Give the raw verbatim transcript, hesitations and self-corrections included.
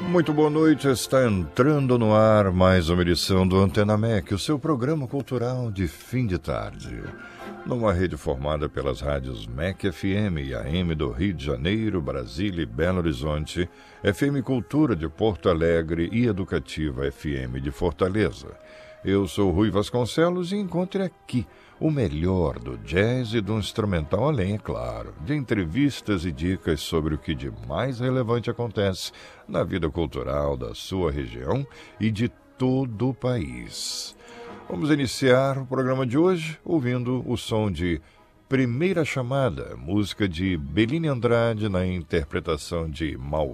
Muito boa noite, está entrando no ar mais uma edição do Antena M E C, o seu programa cultural de fim de tarde. Numa rede formada pelas rádios M E C F M e A M do Rio de Janeiro, Brasília e Belo Horizonte, F M Cultura de Porto Alegre e Educativa F M de Fortaleza. Eu sou Rui Vasconcelos e encontre aqui o melhor do jazz e do instrumental, além, é claro, de entrevistas e dicas sobre o que de mais relevante acontece na vida cultural da sua região e de todo o país. Vamos iniciar o programa de hoje ouvindo o som de Primeira Chamada, música de Beline Andrade na interpretação de Mal